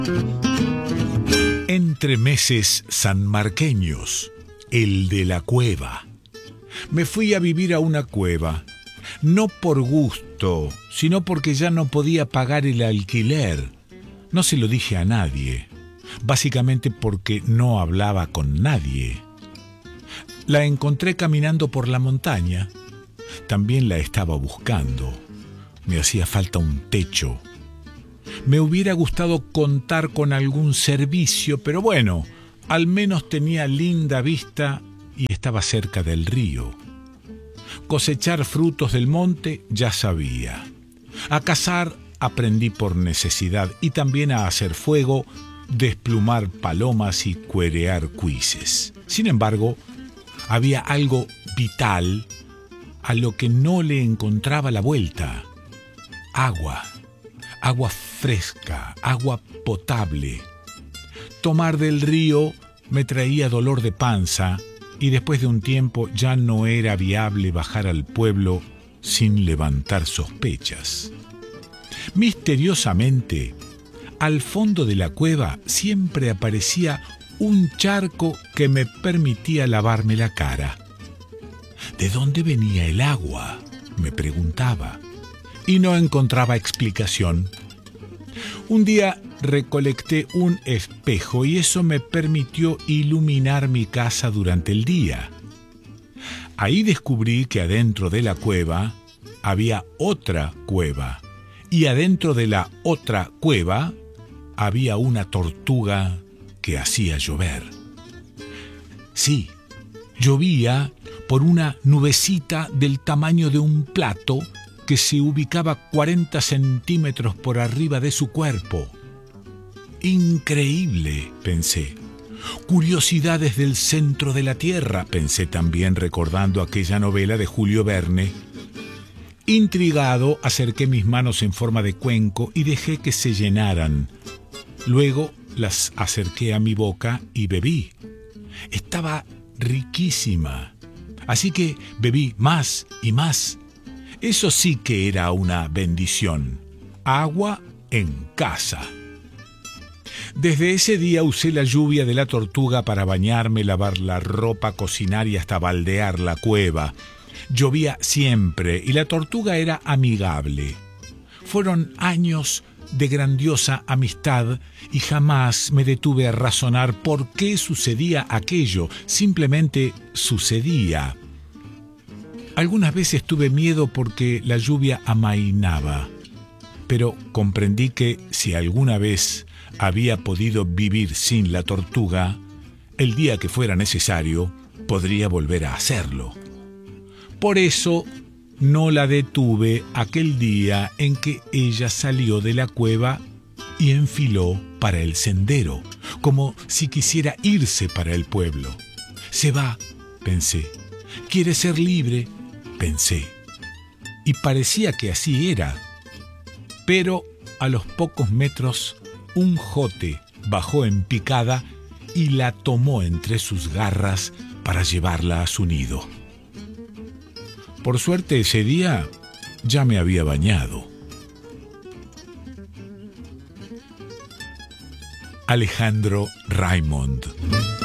Entremeses sanmarqueños, el de la cueva. Me fui a vivir a una cueva, no por gusto, sino porque ya no podía pagar el alquiler. No se lo dije a nadie, básicamente porque no hablaba con nadie. La encontré caminando por la montaña. También la estaba buscando. Me hacía falta un techo. Me hubiera gustado contar con algún servicio, pero bueno, al menos tenía linda vista y estaba cerca del río. Cosechar frutos del monte ya sabía. A cazar aprendí por necesidad y también a hacer fuego, desplumar palomas y cuerear cuises. Sin embargo, había algo vital a lo que no le encontraba la vuelta. Agua. Agua fresca, agua potable. Tomar del río me traía dolor de panza y después de un tiempo ya no era viable bajar al pueblo sin levantar sospechas. Misteriosamente, al fondo de la cueva siempre aparecía un charco que me permitía lavarme la cara. ¿De dónde venía el agua?, me preguntaba. Y no encontraba explicación. Un día recolecté un espejo y eso me permitió iluminar mi casa durante el día. Ahí descubrí que adentro de la cueva había otra cueva y adentro de la otra cueva había una tortuga que hacía llover. Sí, llovía por una nubecita del tamaño de un plato que se ubicaba 40 centímetros por arriba de su cuerpo. Increíble, pensé. Curiosidades del centro de la Tierra, pensé también recordando aquella novela de Julio Verne. Intrigado, acerqué mis manos en forma de cuenco y dejé que se llenaran. Luego las acerqué a mi boca y bebí. Estaba riquísima. Así que bebí más y más. Eso sí que era una bendición. Agua en casa. Desde ese día usé la lluvia de la tortuga para bañarme, lavar la ropa, cocinar y hasta baldear la cueva. Llovía siempre y la tortuga era amigable. Fueron años de grandiosa amistad y jamás me detuve a razonar por qué sucedía aquello. Simplemente sucedía. Algunas veces tuve miedo porque la lluvia amainaba, pero comprendí que si alguna vez había podido vivir sin la tortuga, el día que fuera necesario, podría volver a hacerlo. Por eso no la detuve aquel día en que ella salió de la cueva y enfiló para el sendero, como si quisiera irse para el pueblo. Se va, pensé. Quiere ser libre, pensé. Y parecía que así era. Pero a los pocos metros, un jote bajó en picada y la tomó entre sus garras para llevarla a su nido. Por suerte ese día ya me había bañado. Alejandro Raymond.